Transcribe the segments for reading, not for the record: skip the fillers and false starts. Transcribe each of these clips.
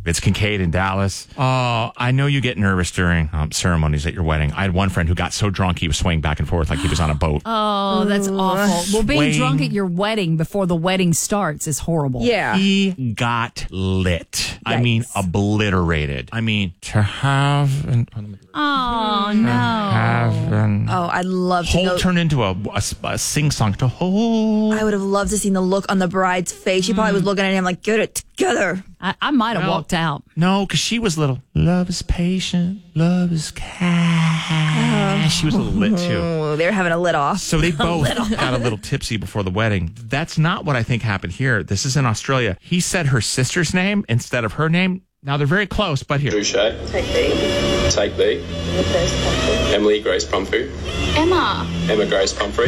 It's Kincaid in Dallas. Oh, I know you get nervous during ceremonies at your wedding. I had one friend who got so drunk he was swaying back and forth like he was on a boat. Oh, that's awful. Well, being drunk at your wedding before the wedding starts is horrible. Yeah. He got lit. Yikes. I mean, obliterated. I mean, to have... Oh, no. Oh, I'd love to Hold turned into a sing-song to hold. I would have loved to seen the look on the bride's face. She probably was looking at him like, get it together. I might have walked out. No, because she was little. Love is patient. Love is kind. She was a little lit, too. Oh, they were having a lit off. So they both got a little tipsy before the wedding. That's not what I think happened here. This is in Australia. He said her sister's name instead of her name. Now, they're very close, but here. Boucher. Take B. Take B. Emily Grace Pumphrey. Emma. Emma Grace Pumphrey.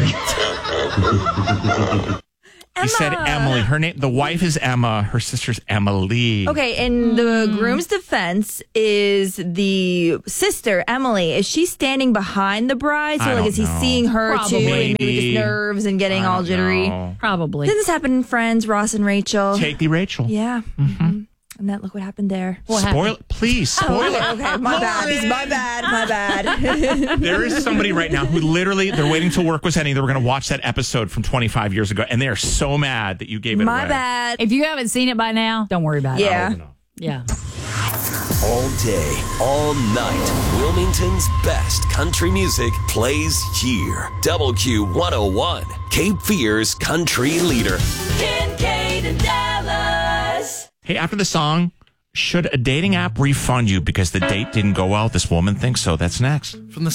He said Emily. Her name, the wife is Emma. Her sister's Emily. Okay, in the groom's defense, is the sister, Emily, is she standing behind the bride? So, is he seeing her Probably. too? And maybe just nerves and getting all jittery? Probably. Didn't this happen in Friends, Ross and Rachel? Take the Rachel. Yeah. Mm-hmm. And that, look what happened there. Please, spoil it. Okay, my bad. There is somebody right now who literally, they're waiting till work was ending. They were going to watch that episode from 25 years ago, and they are so mad that you gave it away. My bad. If you haven't seen it by now, don't worry about it. Yeah. All day, all night, Wilmington's best country music plays here. Double Q 101, Cape Fear's country leader. Kincaid in Dallas. Hey, after the song, should a dating app refund you because the date didn't go well? This woman thinks so. That's next. From the